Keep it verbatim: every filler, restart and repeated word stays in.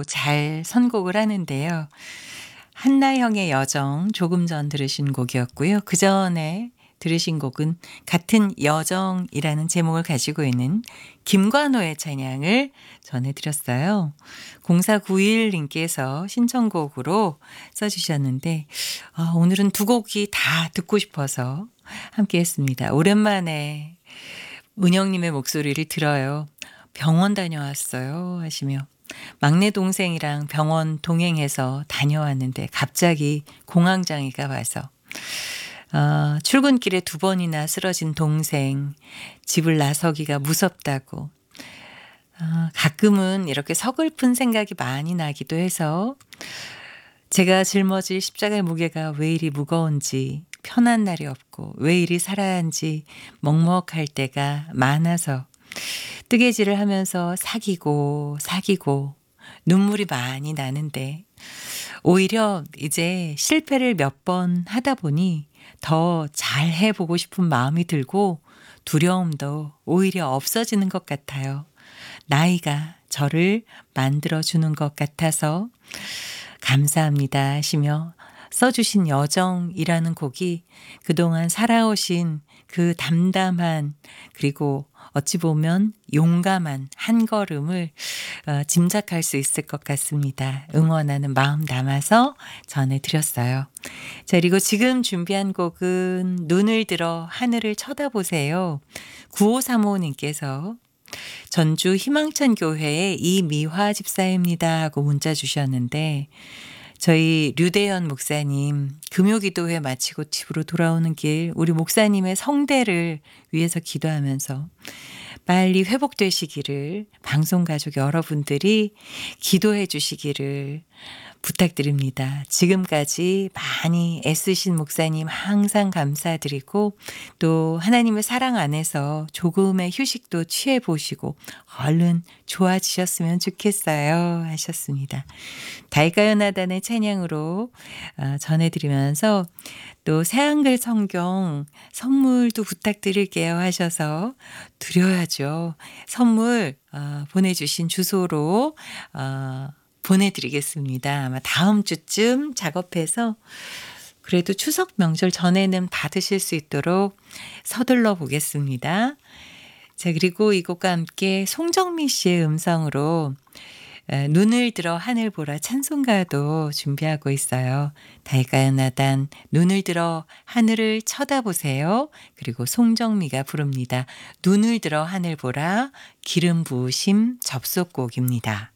잘 선곡을 하는데요. 한나형의 여정 조금 전 들으신 곡이었고요. 그전에 들으신 곡은 같은 여정이라는 제목을 가지고 있는 김관호의 찬양을 전해드렸어요. 공사구일 님께서 신청곡으로 써주셨는데 아, 오늘은 두 곡이 다 듣고 싶어서 함께 했습니다. 오랜만에 은영님의 목소리를 들어요. 병원 다녀왔어요 하시며 막내 동생이랑 병원 동행해서 다녀왔는데 갑자기 공황장애가 와서 어, 출근길에 두 번이나 쓰러진 동생, 집을 나서기가 무섭다고 어, 가끔은 이렇게 서글픈 생각이 많이 나기도 해서 제가 짊어질 십자가의 무게가 왜 이리 무거운지 편한 날이 없고 왜 이리 살아야 한지 먹먹할 때가 많아서 뜨개질을 하면서 사귀고 사귀고 눈물이 많이 나는데 오히려 이제 실패를 몇 번 하다 보니 더 잘해보고 싶은 마음이 들고 두려움도 오히려 없어지는 것 같아요. 나이가 저를 만들어주는 것 같아서 감사합니다 하시며 써주신 여정이라는 곡이 그동안 살아오신 그 담담한 그리고 어찌 보면 용감한 한 걸음을 어, 짐작할 수 있을 것 같습니다. 응원하는 마음 담아서 전해드렸어요. 자, 그리고 지금 준비한 곡은 눈을 들어 하늘을 쳐다보세요. 구오삼오 님께서 전주 희망찬 교회의 이미화 집사입니다 하고 문자 주셨는데 저희 류대현 목사님 금요기도회 마치고 집으로 돌아오는 길 우리 목사님의 성대를 위해서 기도하면서 빨리 회복되시기를 방송가족 여러분들이 기도해 주시기를 부탁드립니다. 지금까지 많이 애쓰신 목사님 항상 감사드리고 또 하나님의 사랑 안에서 조금의 휴식도 취해 보시고 얼른 좋아지셨으면 좋겠어요 하셨습니다. 달가요나단의 찬양으로 전해드리면서 또 새한글 성경 선물도 부탁드릴게요 하셔서 드려야죠. 선물 보내주신 주소로 보내드리겠습니다. 아마 다음 주쯤 작업해서 그래도 추석 명절 전에는 받으실 수 있도록 서둘러 보겠습니다. 자, 그리고 이 곡과 함께 송정미 씨의 음성으로 눈을 들어 하늘 보라 찬송가도 준비하고 있어요. 달가요나단 눈을 들어 하늘을 쳐다보세요. 그리고 송정미가 부릅니다. 눈을 들어 하늘 보라 기름 부으심 접속곡입니다.